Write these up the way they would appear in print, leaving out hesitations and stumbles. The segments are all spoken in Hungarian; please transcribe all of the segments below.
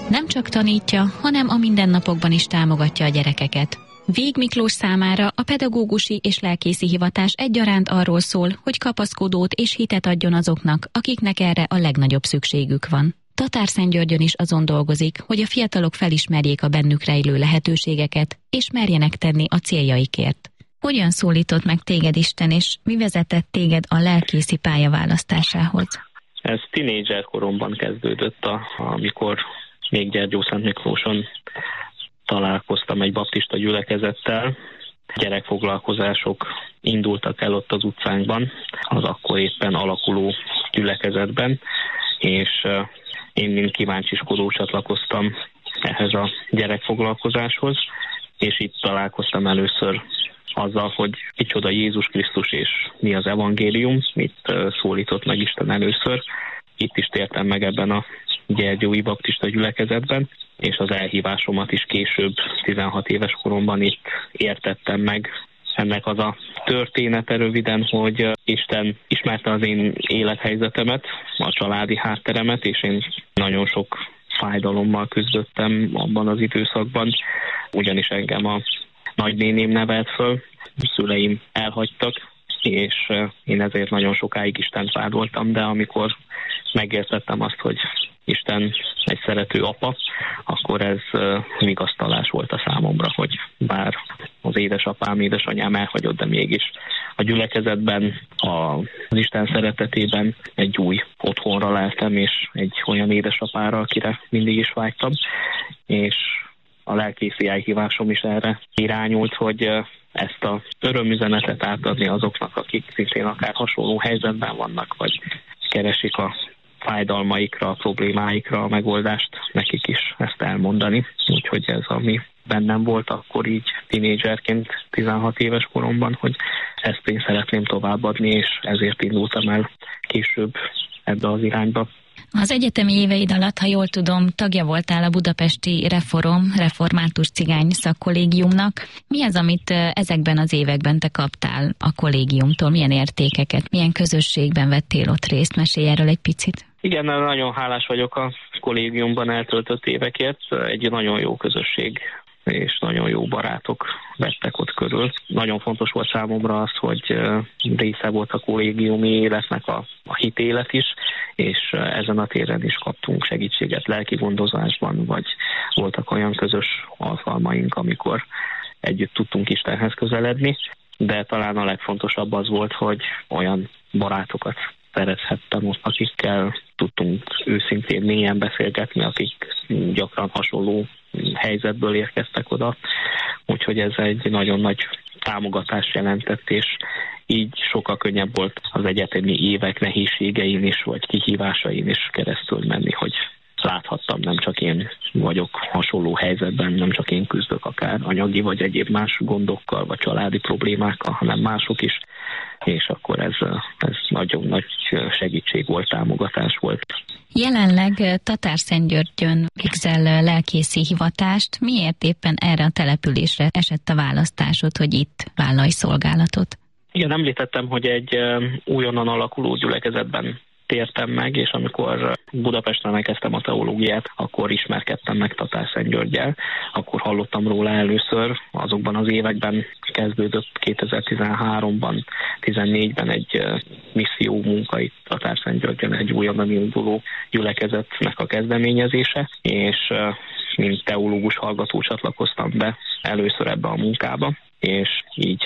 Nem csak tanítja, hanem a mindennapokban is támogatja a gyerekeket. Vég Miklós számára a pedagógusi és lelkészi hivatás egyaránt arról szól, hogy kapaszkodót és hitet adjon azoknak, akiknek erre a legnagyobb szükségük van. Tatárszentgyörgyön is azon dolgozik, hogy a fiatalok felismerjék a bennük rejlő lehetőségeket, és merjenek tenni a céljaikért. Hogyan szólított meg téged Isten, és mi vezetett téged a lelkészi pálya választásához? Ez tinédzser koromban kezdődött, amikor még Gyergyószent Miklóson találkoztam egy baptista gyülekezettel. Gyerekfoglalkozások indultak el ott az utcánkban, az akkor éppen alakuló gyülekezetben, és én mint kíváncsiskodó csatlakoztam ehhez a gyerekfoglalkozáshoz, és itt találkoztam először azzal, hogy kicsoda Jézus Krisztus és mi az evangélium, mit szólított meg Isten először. Itt is tértem meg ebben a gyergyói baptista gyülekezetben, és az elhívásomat is később, 16 éves koromban itt értettem meg. Ennek az a története röviden, hogy Isten ismerte az én élethelyzetemet, a családi hátteremet, és én nagyon sok fájdalommal küzdöttem abban az időszakban, ugyanis engem a nagynéném nevelt föl, szüleim elhagytak, és én ezért nagyon sokáig Istent vádoltam, de amikor megértettem azt, hogy Isten egy szerető apa, akkor ez vigasztalás volt a számomra, hogy bár az édesapám, édesanyám elhagyott, de mégis a gyülekezetben, az Isten szeretetében egy új otthonra leltem, és egy olyan édesapára, akire mindig is vágytam, és a lelkészi elhívásom is erre irányult, hogy ezt az örömüzenetet átadni azoknak, akik szintén akár hasonló helyzetben vannak, vagy keresik a fájdalmaikra, a problémáikra a megoldást, nekik is ezt elmondani. Úgyhogy ez, ami bennem volt akkor így tínédzserként 16 éves koromban, hogy ezt én szeretném továbbadni, és ezért indultam el később ebbe az irányba. Az egyetemi éveid alatt, ha jól tudom, tagja voltál a budapesti református cigány szakkollégiumnak. Mi az, amit ezekben az években te kaptál a kollégiumtól? Milyen értékeket, milyen közösségben vettél ott részt? Mesélj erről egy picit. Igen, nagyon hálás vagyok a kollégiumban eltöltött évekért. Egy nagyon jó közösség és nagyon jó barátok vettek ott körül. Nagyon fontos volt számomra az, hogy része volt a kollégiumi életnek a hitélet is, és ezen a téren is kaptunk segítséget lelki gondozásban, vagy voltak olyan közös alkalmaink, amikor együtt tudtunk Istenhez közeledni, de talán a legfontosabb az volt, hogy olyan barátokat szerezhettem ott, akikkel tudtunk őszintén mélyen beszélgetni, akik gyakran hasonló helyzetből érkeztek oda, úgyhogy ez egy nagyon nagy támogatást jelentett, és így sokkal könnyebb volt az egyetemi évek nehézségein is, vagy kihívásain is keresztül menni, hogy láthattam, nem csak én vagyok hasonló helyzetben, nem csak én küzdök akár anyagi vagy egyéb más gondokkal, vagy családi problémákkal, hanem mások is, és akkor ez nagyon nagy segítség volt, támogatás volt. Jelenleg Tatárszentgyörgyön végzel lelkészi hivatást. Miért éppen erre a településre esett a választásod, hogy itt vállalj szolgálatot? Igen, említettem, hogy egy újonnan alakuló gyülekezetben tértem meg, és amikor Budapesten elkezdtem a teológiát, akkor ismerkedtem meg Tatárszentgyörggyel. Akkor hallottam róla először, azokban az években kezdődött 2013-ban, 14-ben egy misszió munka itt Tatárszentgyörgyön, egy újonnan induló gyülekezetnek a kezdeményezése, és mint teológus hallgató csatlakoztam be először ebbe a munkába, és így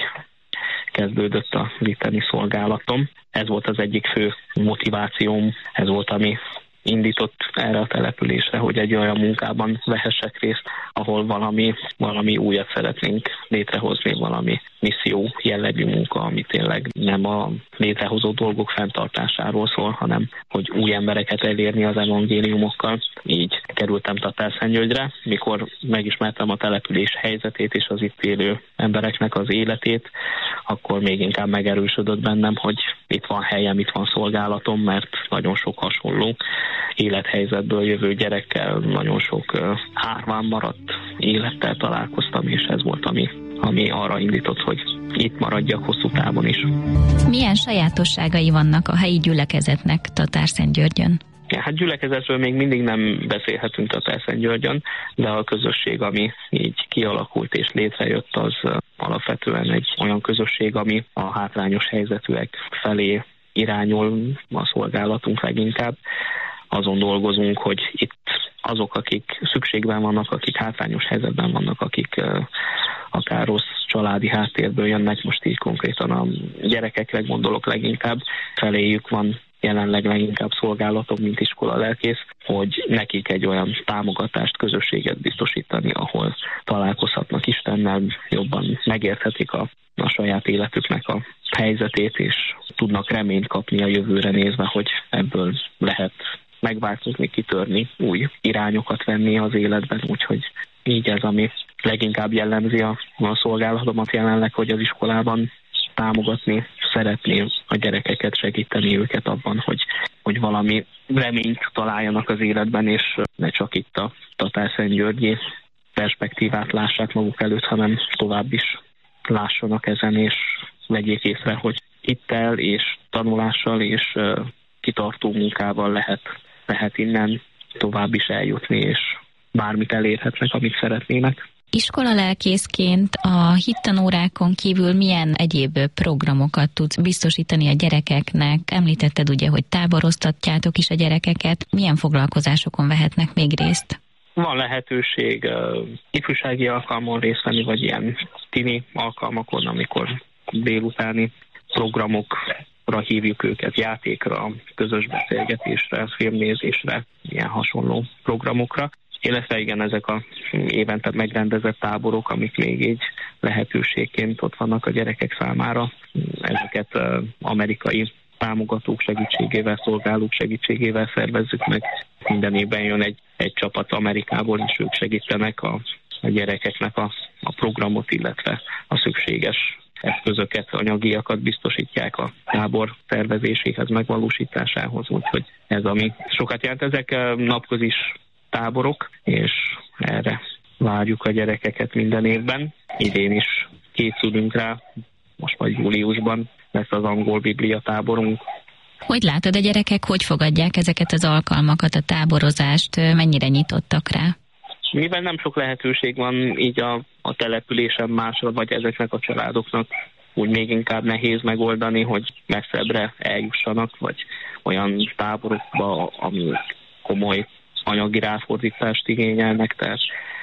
kezdődött a itteni szolgálatom. Ez volt az egyik fő motivációm, ez volt, ami indított erre a településre, hogy egy olyan munkában vehessek részt, ahol valami újat szeretnénk létrehozni, valami misszió jellegű munka, ami tényleg nem a létrehozó dolgok fenntartásáról szól, hanem hogy új embereket elérni az evangéliumokkal. Így kerültem Tatárszentgyörgyre, mikor megismertem a település helyzetét és az itt élő embereknek az életét, akkor még inkább megerősödött bennem, hogy itt van helyem, itt van szolgálatom, mert nagyon sok hasonló élethelyzetből jövő gyerekkel, nagyon sok árván maradt élettel találkoztam, és ez volt, ami arra indított, hogy itt maradjak hosszú távon is. Milyen sajátosságai vannak a helyi gyülekezetnek Tatárszentgyörgyön? Hát gyülekezetről még mindig nem beszélhetünk Tatárszentgyörgyön, de a közösség, ami így kialakult és létrejött, az alapvetően egy olyan közösség, ami a hátrányos helyzetűek felé irányul, a szolgálatunk leginkább. Azon dolgozunk, hogy itt azok, akik szükségben vannak, akik hátrányos helyzetben vannak, akik akár rossz családi háttérből jönnek, most így konkrétan a gyerekekre gondolok leginkább, feléjük van jelenleg leginkább szolgálatok, mint iskola lelkész, hogy nekik egy olyan támogatást, közösséget biztosítani, ahol találkozhatnak Istennel, jobban megérthetik a saját életüknek a helyzetét, és tudnak reményt kapni a jövőre nézve, hogy ebből lehet megváltozni, kitörni, új irányokat venni az életben, úgyhogy így ez, ami leginkább jellemzi a szolgálatomat jelenleg, hogy az iskolában támogatni, szeretni a gyerekeket, segíteni őket abban, hogy valami reményt találjanak az életben, és ne csak itt a tatárszentgyörgyi perspektívát lássák maguk előtt, hanem tovább is lássanak ezen, és vegyék észre, hogy hittel és tanulással és kitartó munkával lehet innen tovább is eljutni, és bármit elérhetnek, amit szeretnének. Iskolalelkészként a hittanórákon kívül milyen egyéb programokat tudsz biztosítani a gyerekeknek? Említetted ugye, hogy táboroztatjátok is a gyerekeket. Milyen foglalkozásokon vehetnek még részt? Van lehetőség ifjúsági alkalmon részt venni, vagy ilyen tini alkalmakon, amikor délutáni programokra hívjuk őket, játékra, közös beszélgetésre, filmnézésre, ilyen hasonló programokra. Illetve igen, ezek a évente megrendezett táborok, amik még így lehetőségként ott vannak a gyerekek számára. Ezeket amerikai támogatók segítségével, szolgálók segítségével szervezzük meg. Minden évben jön egy csapat Amerikából, és ők segítenek a gyerekeknek a programot, illetve a szükséges eszközöket, anyagiakat biztosítják a tábor szervezéséhez, megvalósításához. Úgyhogy ez, ami sokat jelent. Ezek napközis táborok, és erre várjuk a gyerekeket minden évben. Idén is készülünk rá, most majd júliusban lesz az angol biblia táborunk. Hogy látod, a gyerekek hogy fogadják ezeket az alkalmakat, a táborozást, mennyire nyitottak rá? Mivel nem sok lehetőség van így a településen másra, vagy ezeknek a családoknak úgy még inkább nehéz megoldani, hogy messzebbre eljussanak, vagy olyan táborokba, ami komoly anyagi ráfordítást igényelnek, tehát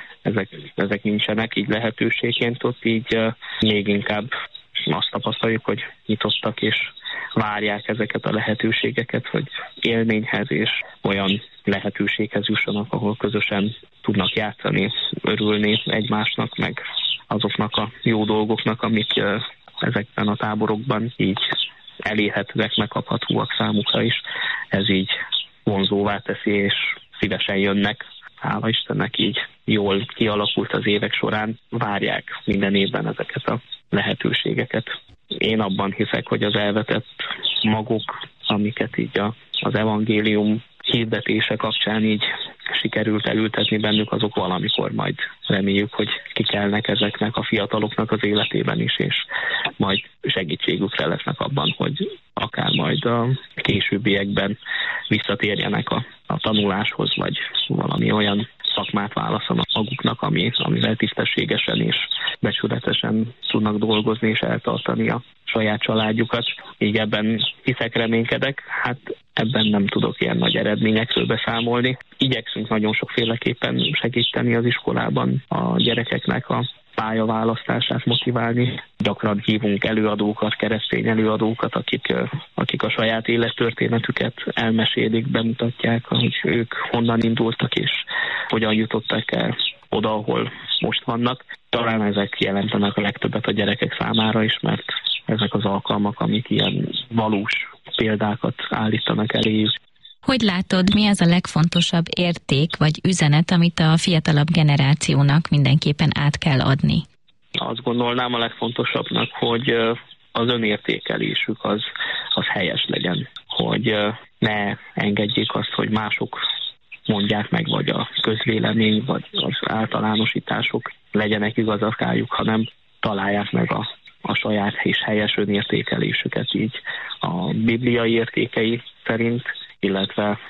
ezek nincsenek így lehetőségként ott, így még inkább azt tapasztaljuk, hogy nyitottak és várják ezeket a lehetőségeket, hogy élményhez és olyan lehetőséghez jussanak, ahol közösen tudnak játszani, örülni egymásnak, meg azoknak a jó dolgoknak, amik ezekben a táborokban így elérhetőek, megkaphatóak számukra is. Ez így vonzóvá teszi, és szívesen jönnek. Hála Istennek így jól kialakult az évek során, várják minden évben ezeket a lehetőségeket. Én abban hiszek, hogy az elvetett magok, amiket így az evangélium hirdetése kapcsán így sikerült elültetni bennük, azok valamikor majd reméljük, hogy kikelnek ezeknek a fiataloknak az életében is, és majd segítségükre lesznek abban, hogy akár majd a későbbiekben visszatérjenek a tanuláshoz, vagy valami olyan szakmát válaszanak maguknak, amivel tisztességesen és becsületesen tudnak dolgozni és eltartani a saját családjukat. Így ebben hiszek, reménykedek, hát ebben nem tudok ilyen nagy eredményekről beszámolni. Igyekszünk nagyon sokféleképpen segíteni az iskolában a gyerekeknek a pályaválasztását motiválni. Gyakran hívunk előadókat, keresztény előadókat, akik a saját élettörténetüket elmesélik, bemutatják, hogy ők honnan indultak és hogyan jutottak el oda, ahol most vannak. Talán ezek jelentenek a legtöbbet a gyerekek számára is, mert ezek az alkalmak, amik ilyen valós példákat állítanak eléjük. Hogy látod, mi az a legfontosabb érték vagy üzenet, amit a fiatalabb generációnak mindenképpen át kell adni? Azt gondolnám a legfontosabbnak, hogy az önértékelésük az helyes legyen, hogy ne engedjék azt, hogy mások mondják meg, vagy a közvélemény, vagy az általánosítások legyenek igazakájuk, hanem találják meg a saját és helyes önértékelésüket így a bibliai értékei szerint, illetve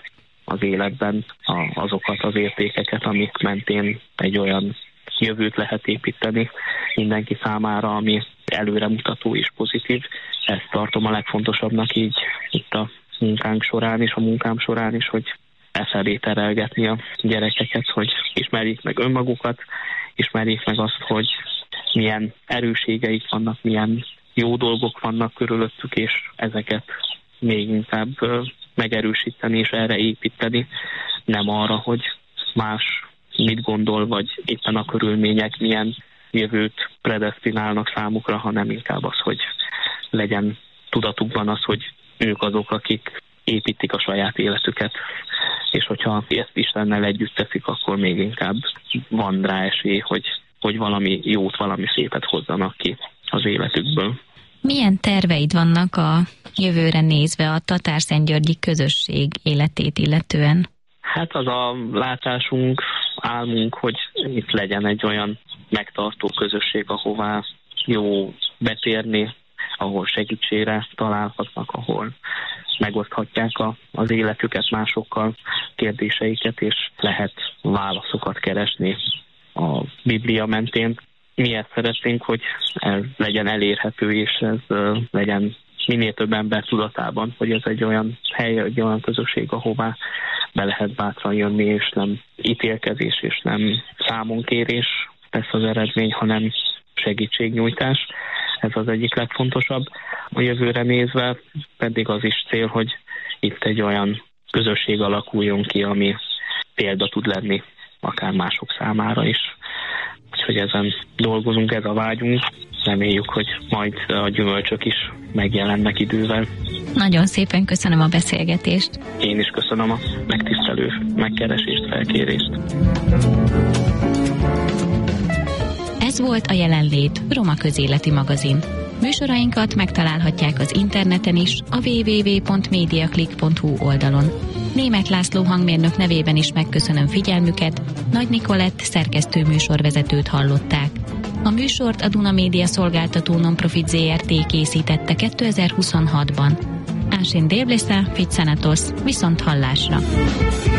az életben azokat az értékeket, amik mentén egy olyan jövőt lehet építeni mindenki számára, ami előremutató és pozitív. Ezt tartom a legfontosabbnak így itt a munkánk során és a munkám során is, hogy efelé terelgetni a gyerekeket, hogy ismerjék meg önmagukat, ismerjék meg azt, hogy milyen erősségeik vannak, milyen jó dolgok vannak körülöttük, és ezeket még inkább megerősíteni és erre építeni, nem arra, hogy más mit gondol, vagy éppen a körülmények milyen jövőt predesztinálnak számukra, hanem inkább az, hogy legyen tudatukban az, hogy ők azok, akik építik a saját életüket, és hogyha ezt Istennel együtt teszik, akkor még inkább van rá esély, hogy valami jót, valami szépet hozzanak ki az életükből. Milyen terveid vannak a jövőre nézve a tatárszentgyörgyi közösség életét illetően? Hát az a látásunk, álmunk, hogy itt legyen egy olyan megtartó közösség, ahová jó betérni, ahol segítségre találhatnak, ahol megoszthatják az életüket másokkal, kérdéseiket, és lehet válaszokat keresni a Biblia mentén. Mi ezt szeretnénk, hogy ez legyen elérhető, és ez legyen minél több ember tudatában, hogy ez egy olyan hely, egy olyan közösség, ahová be lehet bátran jönni, és nem ítélkezés, és nem számonkérés lesz az eredmény, hanem segítségnyújtás. Ez az egyik legfontosabb. A jövőre nézve pedig az is cél, hogy itt egy olyan közösség alakuljon ki, ami példa tud lenni akár mások számára is. Úgyhogy ezen dolgozunk, ez a vágyunk. Reméljük, hogy majd a gyümölcsök is megjelennek idővel. Nagyon szépen köszönöm a beszélgetést. Én is köszönöm a megtisztelő megkeresést, felkérést. Ez volt a Jelenlét, Roma Közéleti Magazin. Műsorainkat megtalálhatják az interneten is, a www.mediaclick.hu oldalon. Németh László hangmérnök nevében is megköszönöm figyelmüket, Nagy Nikolett szerkesztő műsorvezetőt hallották. A műsort a Duna Média szolgáltató non-profit ZRT készítette 2026-ban. Ánsin Déblesza, Fitzanatos, viszont hallásra!